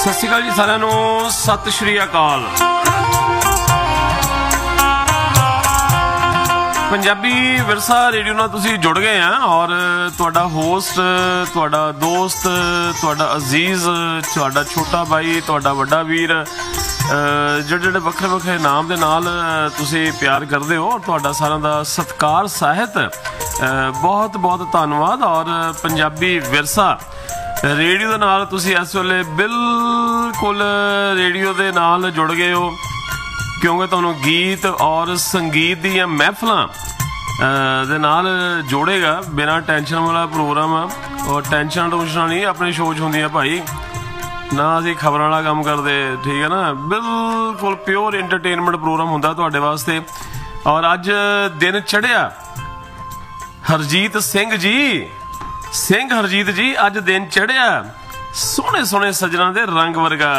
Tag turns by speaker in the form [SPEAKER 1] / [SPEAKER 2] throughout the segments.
[SPEAKER 1] ਸਤਿ ਸ਼੍ਰੀ ਅਕਾਲ ਜੀ ਸਾਰਿਆਂ ਨੂੰ, ਸਤਿ ਸ਼੍ਰੀ ਅਕਾਲ। ਪੰਜਾਬੀ ਵਿਰਸਾ ਰੇਡੀਓ ਨਾਲ ਤੁਸੀਂ ਜੁੜ ਗਏ ਆ ਔਰ ਤੁਹਾਡਾ ਹੋਸਟ, ਤੁਹਾਡਾ ਦੋਸਤ, ਤੁਹਾਡਾ ਅਜ਼ੀਜ਼, ਤੁਹਾਡਾ ਛੋਟਾ ਭਾਈ, ਤੁਹਾਡਾ ਵੱਡਾ ਵੀਰ, ਜਿਹੜੇ ਵੱਖਰੇ ਵੱਖਰੇ ਨਾਮ ਦੇ ਨਾਲ ਤੁਸੀਂ ਪਿਆਰ ਕਰਦੇ ਹੋ, ਤੁਹਾਡਾ ਸਾਰਿਆਂ ਦਾ ਸਤਿਕਾਰ ਸਾਹਿਤ, ਬਹੁਤ ਬਹੁਤ ਧੰਨਵਾਦ। ਔਰ ਪੰਜਾਬੀ ਵਿਰਸਾ ਰੇਡੀਓ ਦੇ ਨਾਲ ਤੁਸੀਂ ਇਸ ਵੇਲੇ ਬਿਲਕੁਲ ਰੇਡੀਓ ਦੇ ਨਾਲ ਜੁੜ ਗਏ ਹੋ, ਕਿਉਂਕਿ ਤੁਹਾਨੂੰ ਗੀਤ ਔਰ ਸੰਗੀਤ ਦੀਆਂ ਮਹਿਫਲਾਂ ਦੇ ਨਾਲ ਜੋੜੇਗਾ। ਬਿਨਾਂ ਟੈਨਸ਼ਨ ਵਾਲਾ ਪ੍ਰੋਗਰਾਮ ਆ ਔਰ ਟੈਨਸ਼ਨ ਟੂਸ਼ਨਾਂ ਨਹੀਂ ਆਪਣੇ ਸ਼ੋਅ 'ਚ ਹੁੰਦੀਆਂ ਭਾਈ, ਨਾ ਅਸੀਂ ਖਬਰਾਂ ਵਾਲਾ ਕੰਮ ਕਰਦੇ, ਠੀਕ ਹੈ ਨਾ। ਬਿਲਕੁਲ ਪਿਓਰ ਇੰਟਰਟੇਨਮੈਂਟ ਪ੍ਰੋਗਰਾਮ ਹੁੰਦਾ ਤੁਹਾਡੇ ਵਾਸਤੇ। ਔਰ ਅੱਜ ਦਿਨ ਚੜ੍ਹਿਆ ਹਰਜੀਤ ਸਿੰਘ ਜੀ, ਹਰਜੀਤ ਜੀ, ਅੱਜ ਦਿਨ ਚੜ੍ਹਿਆ ਸੋਹਣੇ ਸੋਹਣੇ ਸੱਜਣਾ ਦੇ ਰੰਗ ਵਰਗਾ।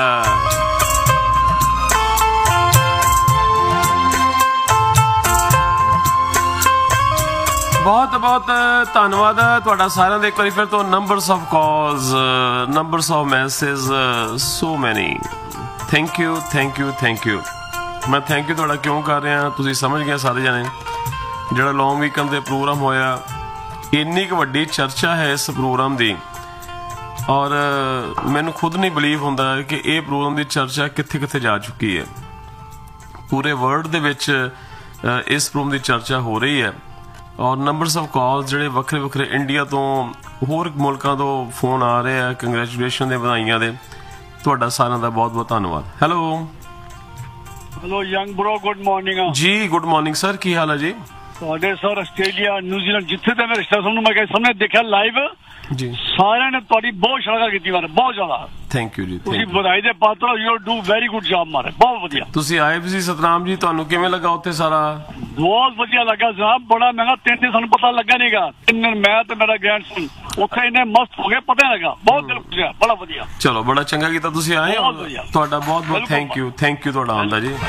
[SPEAKER 1] ਬਹੁਤ ਬਹੁਤ ਧੰਨਵਾਦ ਤੁਹਾਡਾ ਸਾਰਿਆਂ ਦਾ ਇੱਕ ਵਾਰੀ ਫਿਰ ਤੋਂ। Numbers of calls, numbers of message, ਸੋ ਮੈਨੀ। Thank you, thank you, thank you. ਮੈਂ ਥੈਂਕ ਯੂ ਤੁਹਾਡਾ ਕਿਉਂ ਕਰ ਰਿਹਾ ਤੁਸੀਂ ਸਮਝ ਗਏ ਸਾਰੇ ਜਾਣੇ। ਜਿਹੜਾ ਲੌਂਗ ਵੀਕਐਂਡ ਦੇ ਪ੍ਰੋਗਰਾਮ ਹੋਇਆ, ਇੰਨੀ ਕੁ ਵੱਡੀ ਚਰਚਾ ਹੈ ਇਸ ਪ੍ਰੋਗਰਾਮ ਦੀ, ਔਰ ਮੈਨੂੰ ਖੁਦ ਨਹੀਂ ਬਿਲੀਵ ਹੁੰਦਾ ਕਿ ਇਹ ਪ੍ਰੋਗਰਾਮ ਦੀ ਚਰਚਾ ਕਿੱਥੇ ਕਿੱਥੇ ਜਾ ਚੁੱਕੀ ਹੈ। ਪੂਰੇ ਵਰਲਡ ਦੇ ਵਿੱਚ ਇਸ ਪ੍ਰੋਗਰਾਮ ਦੀ ਚਰਚਾ ਹੋ ਰਹੀ ਹੈ। ਔਰ ਨੰਬਰਸ ਆਫ ਕਾਲਸ ਜਿਹੜੇ ਵੱਖਰੇ ਵੱਖਰੇ ਇੰਡੀਆ ਤੋਂ, ਹੋਰ ਮੁਲਕਾਂ ਤੋਂ ਫੋਨ ਆ ਰਹੇ ਆ, ਕੰਗ੍ਰੈਚੁਲੇਸ਼ਨ ਦੇ, ਵਧਾਈਆਂ ਦੇ। ਤੁਹਾਡਾ ਸਾਰਿਆਂ ਦਾ ਬਹੁਤ ਬਹੁਤ ਧੰਨਵਾਦ। Hello
[SPEAKER 2] hello young bro, good morning
[SPEAKER 1] ਜੀ। ਗੁੱਡ ਮਾਰਨਿੰਗ ਸਰ, ਕੀ ਹਾਲ ਹੈ ਜੀ?
[SPEAKER 2] ਤੁਹਾਡੇ ਸਰ ਆਸਟ੍ਰੇਲੀਆ, ਨਿਊਜ਼ੀਲੈਂਡ, ਜਿੱਥੇ ਤੇ ਮੈਂ ਰਿਸ਼ਤਾ ਸਾਨੂੰ ਮੈਂ ਸਾਹਮਣੇ ਦੇਖਿਆ ਲਾਈਵ
[SPEAKER 1] ਜੀ,
[SPEAKER 2] ਸਾਰਿਆਂ ਨੇ ਤੁਹਾਡੀ ਬਹੁਤ ਸ਼ਲਾਘਾ ਕੀਤੀ ਮਾਰੇ, ਬਹੁਤ ਜ਼ਿਆਦਾ।
[SPEAKER 1] ਥੈਂਕ ਯੂ ਜੀ,
[SPEAKER 2] ਤੁਸੀਂ ਵਧਾਈ ਦੇ ਪਾਤਰ ਹੋ। You do very good job ਮਾਰੇ, ਬਹੁਤ ਵਧੀਆ।
[SPEAKER 1] ਤੁਸੀਂ ਆਏ ਵੀ ਸੀ ਸਤਨਾਮ ਜੀ, ਤੁਹਾਨੂੰ ਕਿਵੇਂ ਲੱਗਾ ਉੱਥੇ ਸਾਰਾ?
[SPEAKER 2] ਬਹੁਤ ਵਧੀਆ ਲੱਗਾ ਜਨਾਬ, ਬੜਾ ਮਹਿੰਗਾ। 3 ਦਿਨ ਸਾਨੂੰ ਪਤਾ ਲੱਗਾ ਨਹੀਂਗਾ, 3 ਦਿਨ ਮੈਂ ਤੇ ਮੇਰਾ ਗ੍ਰੈਂਡਸਨ ਉੱਥੇ ਇੰਨੇ ਮਸਤ ਹੋ ਗਏ, ਪਤਾ ਨਹੀਂ ਲੱਗਾ। ਬਹੁਤ ਦਿਲ ਖੁਸ਼ ਹੋਇਆ, ਬੜਾ ਵਧੀਆ।
[SPEAKER 1] ਚਲੋ ਬੜਾ ਚੰਗਾ ਕੀਤਾ ਤੁਸੀਂ ਆਏ। ਤੁਹਾਡਾ ਬਹੁਤ ਬਹੁਤ ਥੈਂਕ ਯੂ, ਥੈਂਕ ਯੂ ਤੁਹਾਡਾ ਆਉਂਦਾ ਜੀ।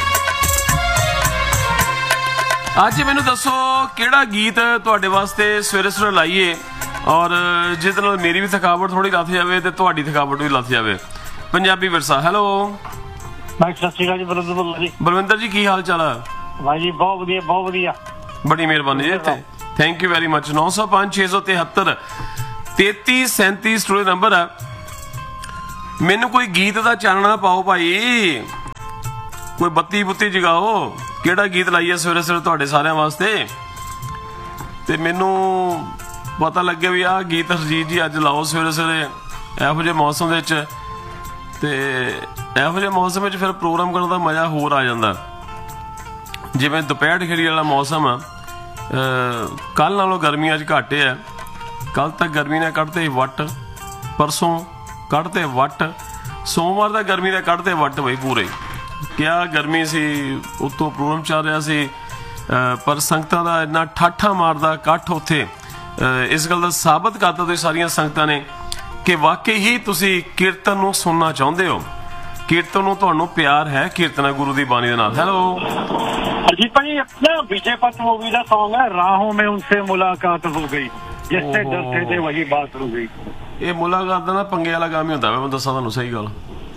[SPEAKER 1] ਅੱਜ ਮੈਨੂੰ ਦੱਸੋ ਕਿਹੜਾ ਗੀਤ ਤੁਹਾਡੇ ਵਾਸਤੇ ਸਵੇਰੇ ਸਵੇਰੇ ਲਾਈਏ ਔਰ ਜਿਹਦੇ ਨਾਲ ਮੇਰੀ ਵੀ ਥਕਾਵਟ ਥੋੜੀ ਲੱਥ ਜਾਵੇ ਤੇ ਤੁਹਾਡੀ ਥਕਾਵਟ ਵੀ ਲੱਥ ਜਾਵੇ। ਪੰਜਾਬੀ ਵਿਰਸਾ। ਹੈਲੋ
[SPEAKER 2] ਭਾਈ, ਸਤਿ ਸ਼੍ਰੀ ਅਕਾਲ ਜੀ। ਬਲਵਿੰਦਰ ਜੀ,
[SPEAKER 1] ਬਲਵਿੰਦਰ ਜੀ, ਕੀ ਹਾਲ ਚਾਲ ਹੈ?
[SPEAKER 2] ਭਾਈ ਜੀ ਬਹੁਤ ਵਧੀਆ, ਬਹੁਤ ਵਧੀਆ।
[SPEAKER 1] ਬੜੀ ਮਿਹਰਬਾਨੀ ਜੀ, thank you very much. 905 673 3337 studio number ਹੈ। ਮੈਨੂੰ ਕੋਈ ਗੀਤ ਦਾ ਚਾਨਣਾ ਪਾਓ ਭਾਈ, ਕੋਈ ਬੱਤੀ ਬੁੱਤੀ ਜਗਾਓ। ਕਿਹੜਾ ਗੀਤ ਲਾਈਏ ਸਵੇਰੇ ਸਵੇਰੇ ਤੁਹਾਡੇ ਸਾਰਿਆਂ ਵਾਸਤੇ, ਤੇ ਮੈਨੂੰ ਪਤਾ ਲੱਗਿਆ ਵੀ ਆਹ ਗੀਤ ਹਰਜੀਤ ਜੀ ਅੱਜ ਲਾਓ ਸਵੇਰੇ ਸਵੇਰੇ ਇਹੋ ਜਿਹੇ ਮੌਸਮ ਦੇ ਵਿੱਚ। ਤੇ ਇਹੋ ਜਿਹੇ ਮੌਸਮ ਵਿੱਚ ਫਿਰ ਪ੍ਰੋਗਰਾਮ ਕਰਨ ਦਾ ਮਜ਼ਾ ਹੋਰ ਆ ਜਾਂਦਾ। ਜਿਵੇਂ ਦੁਪਹਿਰ ਖੇੜੀ ਵਾਲਾ ਮੌਸਮ ਆ, ਕੱਲ ਨਾਲੋਂ ਗਰਮੀ ਅੱਜ ਘੱਟ ਹੈ। ਕੱਲ ਤੱਕ ਗਰਮੀ ਨੇ ਕੱਢਤੇ ਵੱਟ, ਪਰਸੋਂ ਕੱਢਤੇ ਵੱਟ, ਸੋਮਵਾਰ ਦਾ ਗਰਮੀ ਨੇ ਕੱਢਤੇ ਵੱਟ ਬਈ ਪੂਰੇ। ਕਿਆ ਗਰਮੀ ਸੀ, ਉੱਤੋਂ ਪ੍ਰੋਗਰਾਮ ਚੱਲ ਰਿਹਾ ਸੀ, ਪਰ ਸੰਗਤਾਂ ਦਾ ਇੰਨਾ ਠਾਠਾ ਮਾਰਦਾ ਇਕੱਠ ਉੱਥੇ ਇਸ ਗੱਲ ਦਾ ਸਾਬਤ ਕਰਤਾ ਤੁਸੀਂ ਸਾਰੀਆਂ ਸੰਗਤਾਂ ਨੇ ਕਿ ਵਾਕਈ ਹੀ ਤੁਸੀਂ ਕੀਰਤਨ ਨੂੰ ਸੁਣਨਾ ਚਾਹੁੰਦੇ ਹੋ, ਕੀਰਤਨ ਨੂੰ ਤੁਹਾਨੂੰ ਪਿਆਰ ਹੈ, ਕੀਰਤਨ ਗੁਰੂ ਦੀ ਬਾਣੀ ਦੇ ਨਾਲ। ਹੈਲੋ
[SPEAKER 2] अजीत भाई, अपना विजय पथ मूवी का सॉन्ग है, राहों में उनसे मुलाकात हो गई, जिससे डरते थे वही बात हो गई।
[SPEAKER 1] ਇਹ ਮੁਲਾਕਾਤ ਦਾ ਨਾ ਪੰਗੇ ਵਾਲਾ ਕੰਮ ਹੀ ਹੁੰਦਾ ਵਾ, ਮੈਂ ਦੱਸਾਂ ਤੁਹਾਨੂੰ ਸਹੀ ਗੱਲ।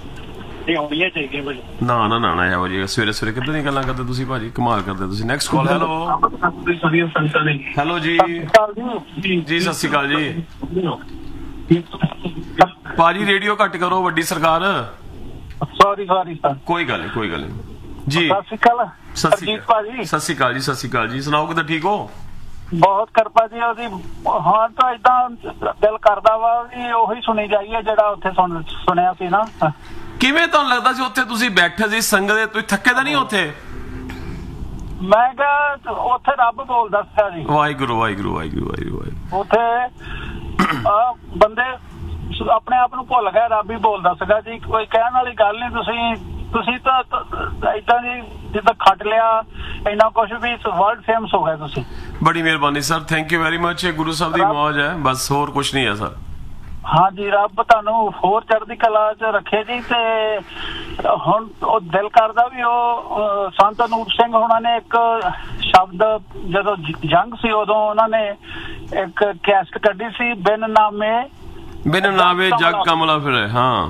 [SPEAKER 1] ਨਾ ਨਾ ਨਾ ਨਾ ਇਹੋ ਜਿਹੀ ਸਵੇਰੇ ਸਵੇਰੇ ਕਿੱਦਾਂ ਦੀਆਂ ਗੱਲਾਂ ਕਰਦੇ ਤੁਸੀਂ ਭਾਜੀ, ਕਮਾਲ ਕਰਦੇ ਤੁਸੀਂ। Next call. ਹੈਲੋ ਹੈਲੋ ਜੀ, ਜੀ ਸਤਿ ਸ਼੍ਰੀ ਅਕਾਲ ਜੀ। ਭਾਜੀ ਰੇਡੀਓ ਘੱਟ ਕਰੋ, ਵੱਡੀ ਸਰਕਾਰ।
[SPEAKER 2] ਸੌਰੀ ਸਰ,
[SPEAKER 1] ਕੋਈ ਗੱਲ ਨਹੀਂ, ਕੋਈ ਗੱਲ ਨਹੀਂ ਜੀ।
[SPEAKER 2] ਸਤਿ ਸ਼੍ਰੀ ਅਕਾਲ
[SPEAKER 1] ਸਤਿ ਸ਼੍ਰੀ ਅਕਾਲ ਜੀ, ਸਤਿ ਸ਼੍ਰੀ ਅਕਾਲ ਜੀ, ਸਤਿ ਸ਼੍ਰੀ ਅਕਾਲ ਜੀ। ਸੁਣਾਓ ਕਿੱਦਾਂ, ਠੀਕ ਹੋ?
[SPEAKER 2] ਬਹੁਤ ਕਿਰਪਾ ਜੀ ਉਹਦੀ। ਹਾਂ ਤਾਂ ਏਦਾਂ ਦਿਲ ਕਰਦਾ ਵਾ ਵੀ ਉਹੀ ਸੁਣੀ ਜਾਈਏ ਜਿਹੜਾ ਉੱਥੇ ਸੁਣਿਆ ਸੀ ਨਾ।
[SPEAKER 1] ਕਿਵੇਂ ਤੁਹਾਨੂੰ ਲੱਗਦਾ ਸੀ ਉੱਥੇ ਤੁਸੀਂ ਬੈਠੇ ਸੀ ਸੰਗਤ ਦੇ, ਤੁਸੀਂ ਥੱਕੇ ਤਾਂ ਨਹੀਂ ਉੱਥੇ?
[SPEAKER 2] ਮੈਂ ਕਿਹਾ ਉੱਥੇ ਰੱਬ ਬੋਲਦਾ ਸੀਗਾ ਜੀ।
[SPEAKER 1] ਵਾਹਿਗੁਰੂ ਵਾਹਿਗੁਰੂ ਵਾਹਿਗੁਰੂ ਵਾਹਿਗੁਰੂ।
[SPEAKER 2] ਉੱਥੇ ਬੰਦੇ ਆਪਣੇ ਆਪ ਨੂੰ ਭੁੱਲ ਗਏ, ਰੱਬ ਹੀ ਬੋਲਦਾ ਸੀਗਾ ਜੀ। ਕੋਈ ਕਹਿਣ ਵਾਲੀ ਗੱਲ ਨਹੀਂ। ਤੁਸੀਂ ਤਾਂ ਏਦਾਂ ਦੀ ਜਿੱਦਾਂ ਖੱਟ ਲਿਆ ਇੰਨਾ ਕੁਛ ਵੀ ਵਰਲਡ ਫੇਮਸ ਹੋ ਗਏ ਤੁਸੀਂ।
[SPEAKER 1] ਬੜੀ ਮਿਹਰਬਾਨੀ sir, thank you very much. Guru Sahib ਦੀ ਮੌਜ ਹੈ ਬਸ, ਹੋਰ ਕੁਛ ਨਹੀਂ ਹੈ ਸਰ।
[SPEAKER 2] ਹਾਂਜੀ, ਰੱਬ ਤੁਹਾਨੂੰ ਹੋਰ ਚੜ੍ਹਦੀ ਕਲਾ 'ਚ ਰੱਖੇ ਜੀ। ਤੇ ਹੁਣ ਉਹ ਦਿਲ ਕਰਦਾ ਵੀ ਉਹ ਸੰਤ ਅਨੂਪ ਸਿੰਘ ਹੋਣਾ ਨੇ ਇੱਕ ਸ਼ਬਦ, ਜਦੋਂ ਜੰਗ ਸੀ ਉਦੋਂ ਉਹਨਾਂ ਨੇ ਇੱਕ ਕੈਸਟ ਕੱਢੀ ਸੀ, ਬਿਨ ਨਾਮੇ
[SPEAKER 1] ਜਗ ਕਮਲਾ ਫਿਰੇ। ਹਾਂ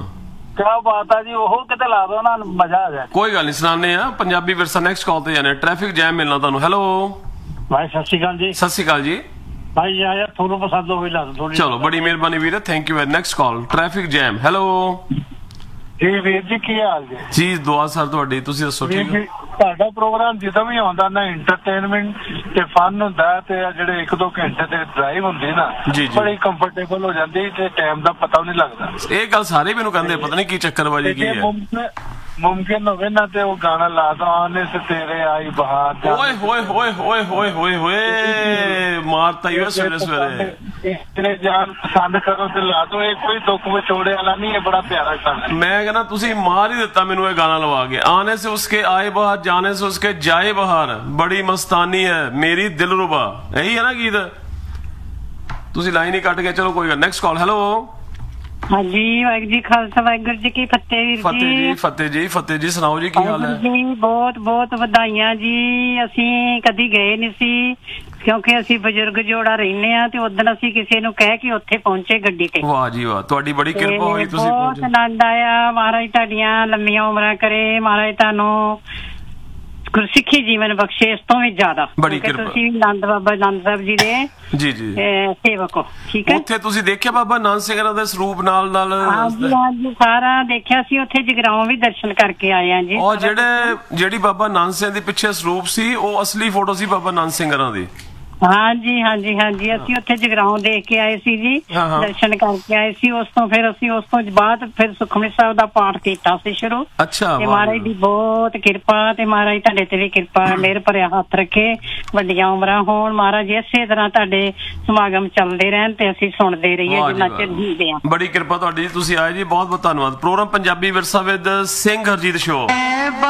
[SPEAKER 2] ਕਿਆ ਬਾਤ ਆ ਜੀ, ਉਹ ਕਿਤੇ ਲਾ ਦੋ ਨਾ, ਮਜ਼ਾ ਆ ਜਾਏ।
[SPEAKER 1] ਕੋਈ ਗੱਲ ਨਹੀਂ, ਸੁਣਾਉਂਦੇ ਆ ਪੰਜਾਬੀ ਵਿਰਸਾ। ਨੈਕਸਟ ਕਾਲ ਤੇ ਜਾਣੇ, ਟ੍ਰੈਫਿਕ ਜੈਮ ਮਿਲਣਾ ਤੁਹਾਨੂੰ। ਹੈਲੋ
[SPEAKER 2] ਭਾਈ ਸਤਿ ਸ਼੍ਰੀ ਅਕਾਲ ਜੀ।
[SPEAKER 1] ਸਤਿ ਸ਼੍ਰੀ ਅਕਾਲ ਜੀ।
[SPEAKER 2] ਭਾਈ ਯਾਰ ਤੁਹਾਨੂੰ ਪਸੰਦ ਹੋਵੇ ਲਾ ਦੋ ਥੋੜੀ।
[SPEAKER 1] ਚਲੋ ਬੜੀ ਮਿਹਰਬਾਨੀ ਵੀਰ, thank you. Next call, traffic jam. Hello
[SPEAKER 2] ਜੀ ਵੀਰ ਜੀ, ਕੀ ਹਾਲ ਜੀ?
[SPEAKER 1] ਜੀ ਦੁਆ ਸਰ ਤੁਹਾਡੀ, ਤੁਸੀਂ ਦੱਸੋ ਠੀਕ ਹੋ?
[SPEAKER 2] ਤੁਹਾਡਾ ਪ੍ਰੋਗਰਾਮ ਜਦੋਂ ਵੀ ਆਉਂਦਾ ਨਾ, ਐਂਟਰਟੇਨਮੈਂਟ ਤੇ ਫਨ ਹੁੰਦਾ ਤੇ ਜਿਹੜੇ 1-2 ਘੰਟੇ ਦੇ ਡਰਾਈਵ ਹੁੰਦੀ ਨਾ,
[SPEAKER 1] ਜੀ।
[SPEAKER 2] ਬੜੀ ਕੰਫਰਟੇਬਲ ਹੋ ਜਾਂਦੀ ਤੇ ਟਾਈਮ ਦਾ ਪਤਾ ਨਹੀਂ ਲੱਗਦਾ।
[SPEAKER 1] ਇਹ ਗੱਲ ਸਾਰੇ ਮੈਨੂੰ ਕਹਿੰਦੇ, ਪਤਾ ਨਹੀਂ ਕੀ ਚੱਕਰਬਾਜੀ ਕੀ ਹੈ।
[SPEAKER 2] ਮੁਮਕਿਨ ਹੋਵੇ ਨਾ ਤੇ ਉਹ ਗਾਣਾ ਲਾ ਦੋ, ਆਨੇ ਸੇ ਤੇਰੇ ਆਈ ਬਹਾਰ।
[SPEAKER 1] ਓਏ ਹੋਏ ਹੋਏ ਹੋਏ ਹੋਏ ਹੋਏ ਹੋਏ, ਮਾਰਤਾ ਹੀ ਸਵੇਰੇ ਸਵੇਰੇ।
[SPEAKER 2] ਤੇਰੇ ਜਾਨ ਪਸੰਦ ਕਰੋ ਤੇ ਲਾ ਦੋ, ਇਹ ਕੋਈ ਦੁੱਖ ਵਿਛੋੜੇ ਵਾਲਾ ਨਹੀਂ, ਇਹ ਬੜਾ ਪਿਆਰਾ ਗਾਣਾ।
[SPEAKER 1] ਮੈਂ ਕਹਿੰਦਾ ਤੁਸੀਂ ਮਾਰ ਹੀ ਦਿੱਤਾ ਮੈਨੂੰ ਇਹ ਗਾਣਾ ਲਵਾ ਕੇ। ਆਨੇ ਸੇ ਉਸਕੇ ਆਏ ਬਹਾਰ, ਜਾने से उसके जाए बहार, बड़ी मस्तानी है मेरी दिलरुबा। यही है ना गीत? ਤੁਸੀਂ ਲਾਈਨ ਹੀ ਕੱਟ ਗਏ। ਚਲੋ ਕੋਈ ਗੱਲ। Next call. ਹੈਲੋ
[SPEAKER 3] ਹਾਂਜੀ, ਵਾਹਿਗੁਰੂ ਜੀ ਖਾਲਸਾ, ਵਾਹਿਗੁਰੂ ਜੀ ਕੀ ਫਤਿਹ। ਵੀਰ
[SPEAKER 1] ਫਤਿਹ ਜੀ, ਫਤਿਹ ਜੀ, ਫਤਿਹ ਜੀ। ਸੁਣਾਓ ਜੀ ਕੀ ਹਾਲ ਹੈ?
[SPEAKER 3] ਜੀ ਬਹੁਤ ਬਹੁਤ ਵਧਾਈਆਂ ਜੀ। ਅਸੀਂ ਕਦੀ ਗਏ ਨਹੀਂ ਸੀ ਕਿਉਂਕਿ ਅਸੀਂ ਬਜ਼ੁਰਗ ਜੋੜਾ ਰਹਿੰਦੇ ਆ, ਤੇ ਉਦੋਂ ਅਸੀਂ ਕਿਸੇ ਨੂੰ ਕਹਿ ਕੇ ਉੱਥੇ ਪਹੁੰਚੇ ਗੱਡੀ ਤੇ।
[SPEAKER 1] ਵਾਹ ਜੀ ਵਾਹ, ਤੁਹਾਡੀ ਬੜੀ ਕਿਰਪਾ ਹੋਈ, ਤੁਸੀਂ
[SPEAKER 3] ਬਹੁਤ
[SPEAKER 1] ਪਹੁੰਚੇ।
[SPEAKER 3] ਆਨੰਦ ਆਇਆ। ਮਹਾਰਾਜ ਤੁਹਾਡੀਆਂ ਲੰਮੀਆਂ ਉਮਰਾਂ ਕਰੇ, ਮਹਾਰਾਜ ਤੁਹਾਨੂੰ ਗੁਰਸਿੱਖੀ ਜੀਵਨ ਬਖਸ਼ੇ ਇਸ ਤੋਂ ਵੀ ਜ਼ਿਆਦਾ।
[SPEAKER 1] ਬੜੀ ਕਿਰਪਾ।
[SPEAKER 3] ਤੁਸੀਂ ਆਨੰਦ ਬਾਬਾ ਆਨੰਦ ਸਾਹਿਬ ਜੀ ਦੇ
[SPEAKER 1] ਜੀ ਜੀ
[SPEAKER 3] ਸੇਵਕ ਹੋ, ਠੀਕ ਹੈ।
[SPEAKER 1] ਉੱਥੇ ਤੁਸੀਂ ਦੇਖਿਆ ਬਾਬਾ ਨਾਨਕ ਸਿੰਘਾਂ ਦੇ ਸਰੂਪ ਨਾਲ ਨਾਲ?
[SPEAKER 3] ਹਾਂਜੀ ਹਾਂਜੀ, ਸਾਰਾ ਦੇਖਿਆ ਸੀ ਉੱਥੇ। ਜਗਰਾਉਂ ਵੀ ਦਰਸ਼ਨ ਕਰਕੇ ਆਏ ਆ ਜੀ।
[SPEAKER 1] ਉਹ ਜਿਹੜੀ ਬਾਬਾ ਨਾਨਕ ਸਿੰਘ ਦੇ ਪਿੱਛੇ ਸਰੂਪ ਸੀ, ਉਹ ਅਸਲੀ ਫੋਟੋ ਸੀ ਬਾਬਾ ਨਾਨਕ ਸਿੰਘਾਂ ਦੀ?
[SPEAKER 3] ਹਾਂਜੀ ਹਾਂਜੀ ਹਾਂਜੀ, ਅਸੀਂ ਉੱਥੇ ਜਗਰਾਉਂ ਦੇਖ ਕੇ ਆਏ ਸੀ ਜੀ, ਦਰਸ਼ਨ ਕਰਕੇ ਆਏ ਸੀ। ਉਸ ਤੋਂ ਫਿਰ ਅਸੀਂ ਉਸ ਤੋਂ ਬਾਅਦ ਫਿਰ ਸੁਖਮਨੀ ਸਾਹਿਬ ਦਾ ਪਾਠ ਕੀਤਾ ਸੀ ਸ਼ੁਰੂ।
[SPEAKER 1] ਅੱਛਾ।
[SPEAKER 3] ਤੇ ਮਹਾਰਾਜ ਦੀ ਬਹੁਤ ਕਿਰਪਾ, ਤੇ ਮਹਾਰਾਜ ਤੁਹਾਡੇ ਤੇ ਵੀ ਕਿਰਪਾ, ਮਿਹਰ ਭਰਿਆ ਹੱਥ ਰੱਖੇ, ਵੱਡੀਆਂ ਉਮਰਾਂ ਹੋਣ। ਮਹਾਰਾਜ ਇਸੇ ਤਰ੍ਹਾਂ ਤੁਹਾਡੇ ਸਮਾਗਮ ਚੱਲਦੇ ਰਹਿਣ ਤੇ ਅਸੀਂ ਸੁਣਦੇ ਰਹੀਏ ਜਿੰਨਾ ਚਿਰ ਜੀਂਦੇ ਆ।
[SPEAKER 1] ਬੜੀ ਕਿਰਪਾ ਤੁਹਾਡੀ ਜੀ, ਤੁਸੀਂ ਆਏ ਜੀ, ਬਹੁਤ ਬਹੁਤ ਧੰਨਵਾਦ। ਪ੍ਰੋਗਰਾਮ ਪੰਜਾਬੀ ਵਿਰਸਾ ਵਿਦ ਸਿੰਘ ਹਰਜੀਤ ਸ਼ੋ।